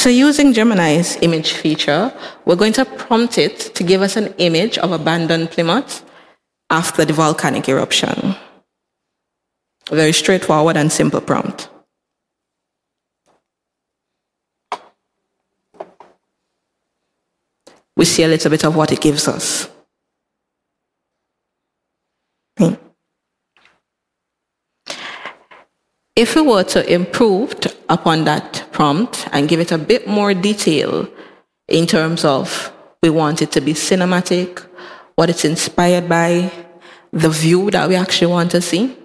So using Gemini's image feature, we're going to prompt it to give us an image of abandoned Plymouth after the volcanic eruption. A very straightforward and simple prompt. We see a little bit of what it gives us. If we were to improve upon that prompt and give it a bit more detail in terms of we want it to be cinematic, what it's inspired by, the view that we actually want to see,